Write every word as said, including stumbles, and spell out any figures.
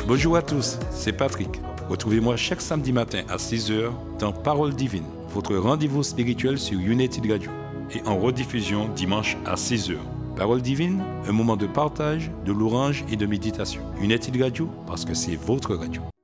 Bonjour à tous, c'est Patrick. Retrouvez-moi chaque samedi matin à six heures dans Parole Divine, votre rendez-vous spirituel sur United Radio et en rediffusion dimanche à six heures. Parole Divine, un moment de partage, de louange et de méditation. United Radio, parce que c'est votre radio.